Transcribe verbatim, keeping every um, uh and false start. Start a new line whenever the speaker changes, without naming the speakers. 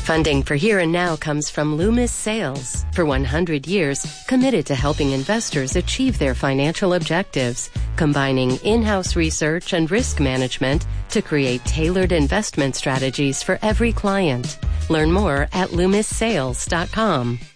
Funding for Here and Now comes from Loomis Sales. For one hundred years, committed to helping investors achieve their financial objectives, combining in-house research and risk management to create tailored investment strategies for every client. Learn more at loomis sales dot com.